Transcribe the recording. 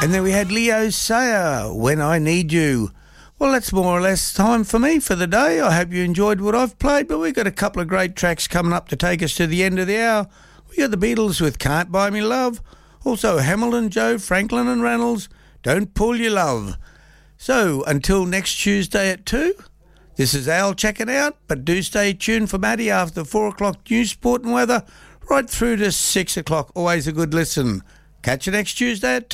And then we had Leo Sayer, When I Need You. Well, that's more or less time for me for the day. I hope you enjoyed what I've played, but we've got a couple of great tracks coming up to take us to the end of the hour. We got the Beatles with Can't Buy Me Love, also Hamilton, Joe, Franklin and Reynolds, Don't Pull Your Love. So, until next Tuesday at 2, this is Al checking out, but do stay tuned for Matty after 4 o'clock news, sport and weather, right through to 6 o'clock. Always a good listen. Catch you next Tuesday at 2.